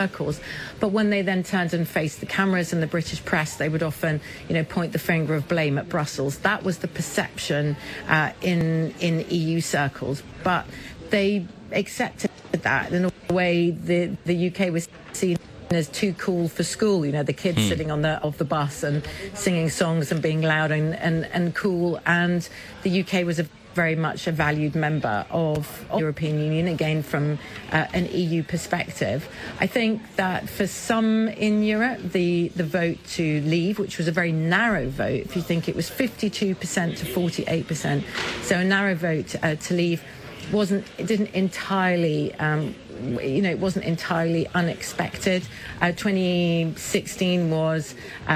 circles. But when they then turned and faced the cameras and the British press, they would often, point the finger of blame at Brussels. That was the perception in EU circles. But they accepted that. In a way, the UK was seen as too cool for school. The kids sitting on the bus and singing songs and being loud and cool. And the UK was very much a valued member of the European Union, again, from an EU perspective. I think that for some in Europe, the vote to leave, which was a very narrow vote, if you think it was 52% to 48%, so a narrow vote to leave, it wasn't entirely unexpected. 2016 was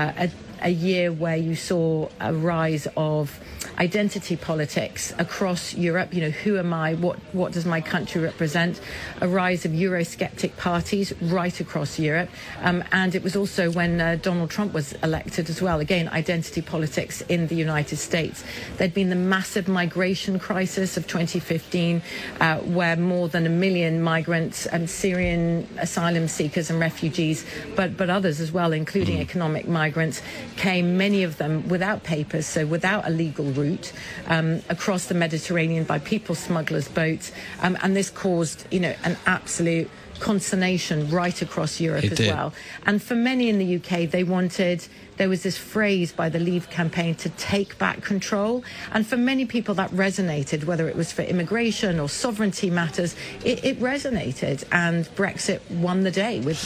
a year where you saw a rise of identity politics across Europe. Who am I? What does my country represent? A rise of Eurosceptic parties right across Europe. And it was also when Donald Trump was elected as well. Again, identity politics in the United States. There'd been the massive migration crisis of 2015, where more than 1 million migrants and Syrian asylum seekers and refugees, but others as well, including economic migrants, came, many of them without papers, so without a legal route, across the Mediterranean by people smugglers' boats. And this caused, an absolute consternation right across Europe as well. And for many in the UK, there was this phrase by the Leave campaign to take back control. And for many people that resonated, whether it was for immigration or sovereignty matters, it resonated. And Brexit won the day with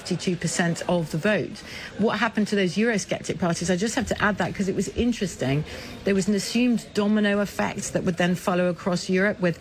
52% of the vote. What happened to those Eurosceptic parties? I just have to add that because it was interesting. There was an assumed domino effect that would then follow across Europe with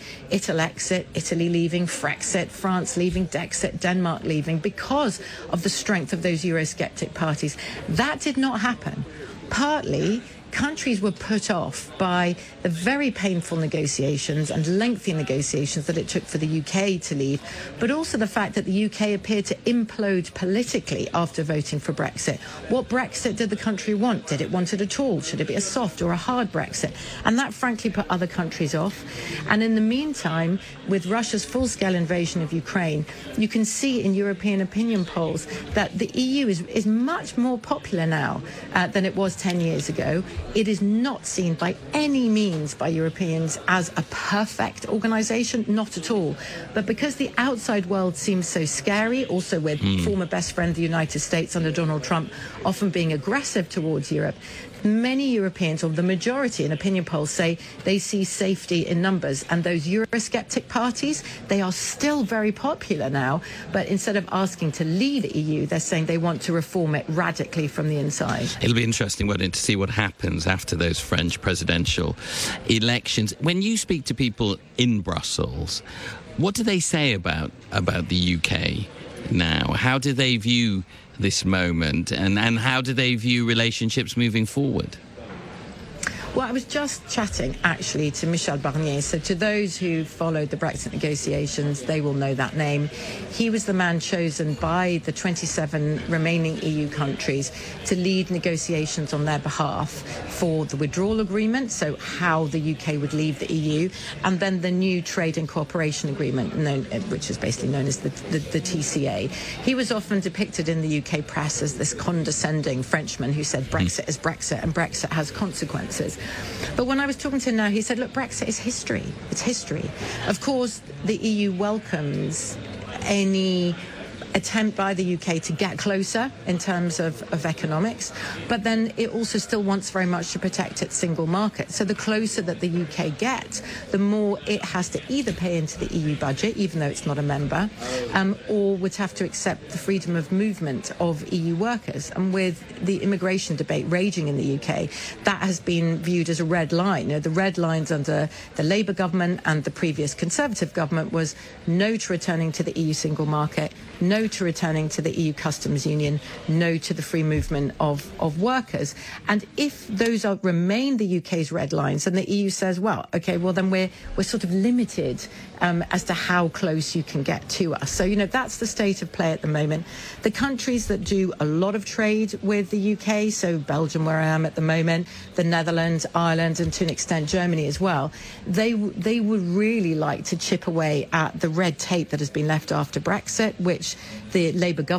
Italy leaving, Frexit, France leaving, Dexit, Denmark leaving, because of the strength of those Eurosceptic parties. That did not happen. Partly, countries were put off by the very painful negotiations and lengthy negotiations that it took for the UK to leave, but also the fact that the UK appeared to implode politically after voting for Brexit. What Brexit did the country want? Did it want it at all? Should it be a soft or a hard Brexit? And that frankly put other countries off. And in the meantime, with Russia's full-scale invasion of Ukraine, you can see in European opinion polls that the EU is much more popular now than it was 10 years ago. It is not seen by any means by Europeans as a perfect organisation, not at all. But because the outside world seems so scary, also with former best friend the United States under Donald Trump often being aggressive towards Europe, many Europeans, or the majority in opinion polls, say they see safety in numbers. And those Eurosceptic parties, they are still very popular now. But instead of asking to leave the EU, they're saying they want to reform it radically from the inside. It'll be interesting, won't it, to see what happens after those French presidential elections. When you speak to people in Brussels, what do they say about the UK now? How do they view this moment, and how do they view relationships moving forward? Well, I was just chatting, actually, to Michel Barnier. So to those who followed the Brexit negotiations, they will know that name. He was the man chosen by the 27 remaining EU countries to lead negotiations on their behalf for the withdrawal agreement, so how the UK would leave the EU, and then the new trade and cooperation agreement, which is basically known as the TCA. He was often depicted in the UK press as this condescending Frenchman who said Brexit is Brexit and Brexit has consequences. But when I was talking to him now, he said, look, Brexit is history. It's history. Of course, the EU welcomes any attempt by the UK to get closer in terms of economics, but then it also still wants very much to protect its single market. So the closer that the UK gets, the more it has to either pay into the EU budget, even though it's not a member, or would have to accept the freedom of movement of EU workers. And with the immigration debate raging in the UK, that has been viewed as a red line. The red lines under the Labour government and the previous Conservative government was no to returning to the EU single market, no to returning to the EU customs union, no to the free movement of workers. And if those remain the UK's red lines, and the EU says, well, OK, well, then we're sort of limited as to how close you can get to us. So, that's the state of play at the moment. The countries that do a lot of trade with the UK, so Belgium, where I am at the moment, the Netherlands, Ireland, and to an extent Germany as well, they would really like to chip away at the red tape that has been left after Brexit, which the Labour government